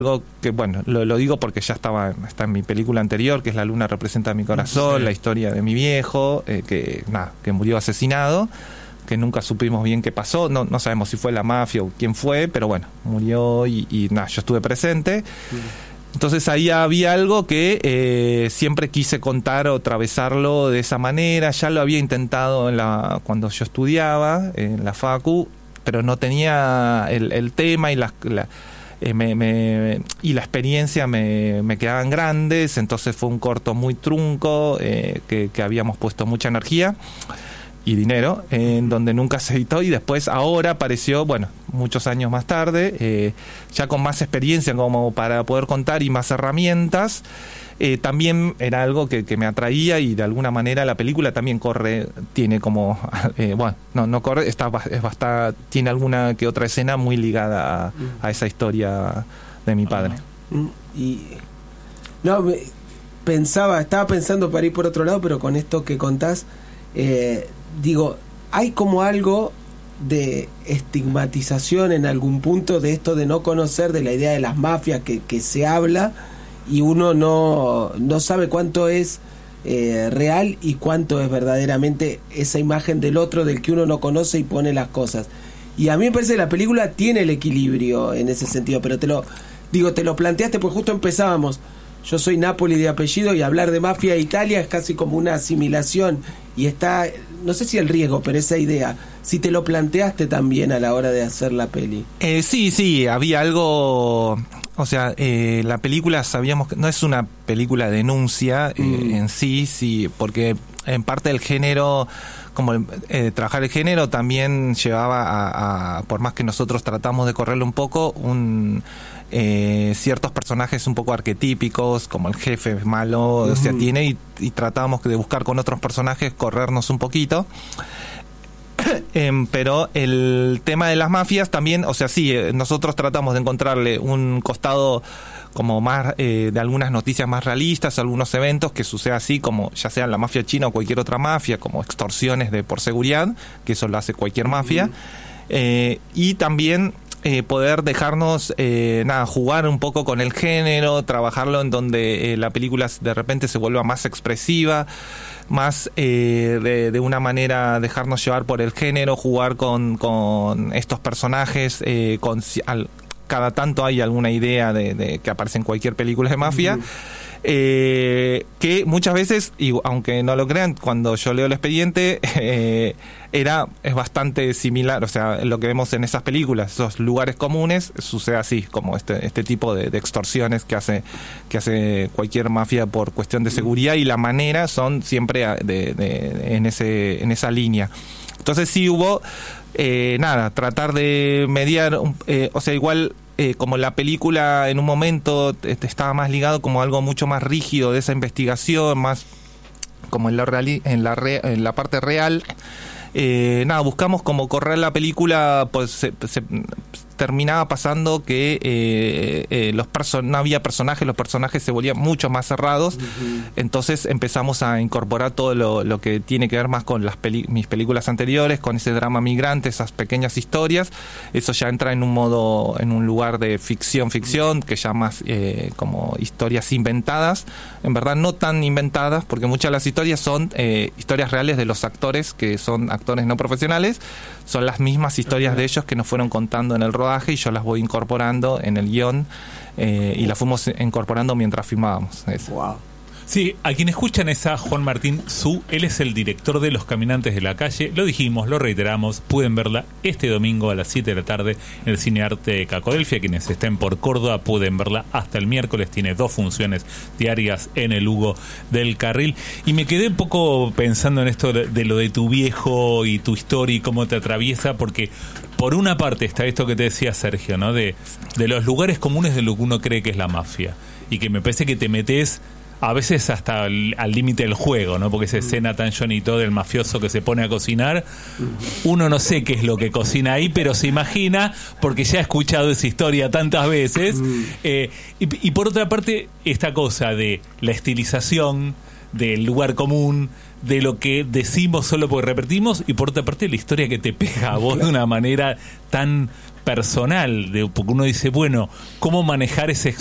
algo que, bueno, lo digo porque ya está en mi película anterior, que es La luna representa mi corazón, sí. La historia de mi viejo, que murió asesinado, que nunca supimos bien qué pasó, no sabemos si fue la mafia o quién fue, pero bueno, murió y yo estuve presente. Entonces ahí había algo que siempre quise contar o atravesarlo de esa manera. Ya lo había intentado cuando yo estudiaba en la facu, pero no tenía el tema y la experiencia me quedaban grandes. Entonces fue un corto muy trunco, que habíamos puesto mucha energía y dinero, en donde nunca se editó, y después ahora apareció, bueno, muchos años más tarde, ya con más experiencia como para poder contar y más herramientas. También era algo que me atraía, y de alguna manera la película también tiene como, no corre, tiene alguna que otra escena muy ligada a esa historia de mi padre. Estaba pensando para ir por otro lado, pero con esto que contás, digo, hay como algo de estigmatización en algún punto de esto de no conocer, de la idea de las mafias que se habla, y uno no sabe cuánto es real y cuánto es verdaderamente esa imagen del otro, del que uno no conoce y pone las cosas. Y a mí me parece que la película tiene el equilibrio en ese sentido, pero te lo planteaste, pues justo empezábamos. Yo soy Napoli de apellido, y hablar de mafia de Italia es casi como una asimilación, y está, no sé si el riesgo, pero esa idea, si te lo planteaste también a la hora de hacer la peli. Sí, había algo, o sea, la película sabíamos que no es una película de denuncia en sí, porque en parte del género, como trabajar el género también llevaba a por más que nosotros tratamos de correrlo un poco, ciertos personajes un poco arquetípicos, como el jefe malo, o sea, tiene, y tratábamos de buscar con otros personajes corrernos un poquito. Pero el tema de las mafias también, o sea, sí, nosotros tratamos de encontrarle un costado como más de algunas noticias más realistas, algunos eventos que suceda así, como ya sea la mafia china o cualquier otra mafia, como extorsiones por seguridad, que eso lo hace cualquier mafia, y también poder dejarnos jugar un poco con el género, trabajarlo en donde la película de repente se vuelva más expresiva, más de una manera dejarnos llevar por el género, jugar con estos personajes, cada tanto hay alguna idea de que aparece en cualquier película de mafia. Que muchas veces, y aunque no lo crean, cuando yo leo el expediente es bastante similar, o sea, lo que vemos en esas películas, esos lugares comunes, sucede así, como este tipo de extorsiones que hace cualquier mafia por cuestión de seguridad, y la manera son siempre en esa línea. Entonces sí hubo tratar de mediar, o sea, igual como la película en un momento estaba más ligado como algo mucho más rígido de esa investigación, más como en la parte real. Buscamos como correr la película, pues se terminaba pasando que no había personajes, los personajes se volvían mucho más cerrados. Entonces empezamos a incorporar todo lo que tiene que ver más con mis películas anteriores, con ese drama migrante, esas pequeñas historias. Eso ya entra en un lugar de ficción, que ya más como historias inventadas, en verdad no tan inventadas, porque muchas de las historias son historias reales de los actores, que son actores no profesionales, son las mismas historias de ellos que nos fueron contando en el rodaje, y yo las voy incorporando en el guión, y las fuimos incorporando mientras filmábamos. Wow. Sí, a quien escuchan es a Juan Martín Zú. Él es el director de Los Caminantes de la Calle. Lo dijimos, lo reiteramos, pueden verla este domingo a las 7 de la tarde en el Cine Arte Cacodelfia. Quienes estén por Córdoba pueden verla hasta el miércoles. Tiene 2 funciones diarias en el Hugo del Carril. Y me quedé un poco pensando en esto de lo de tu viejo y tu historia y cómo te atraviesa, porque por una parte está esto que te decía Sergio, ¿no? De los lugares comunes de lo que uno cree que es la mafia, y que me parece que te metes a veces hasta al límite del juego, ¿no? Porque esa escena tan Johnny del mafioso que se pone a cocinar, uno no sé qué es lo que cocina ahí, pero se imagina, porque ya ha escuchado esa historia tantas veces. Y por otra parte, esta cosa de la estilización, del lugar común, de lo que decimos solo porque repetimos, y por otra parte la historia que te pega a vos de una manera tan personal, porque uno dice, bueno, ¿cómo manejar ese